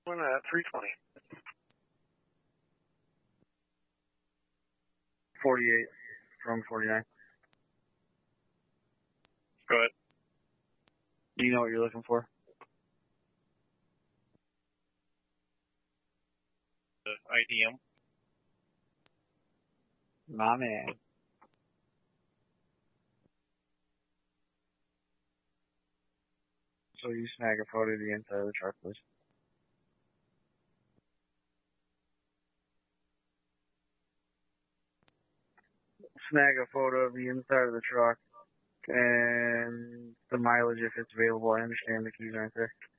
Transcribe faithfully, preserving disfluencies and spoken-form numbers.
One at three twenty. forty-eight from forty-nine. Go ahead. Do you know what you're looking for? The I D M. My man. So you snag a photo of the inside of the truck, please. Snag a photo of the inside of the truck and the mileage if it's available. I understand the keys aren't there.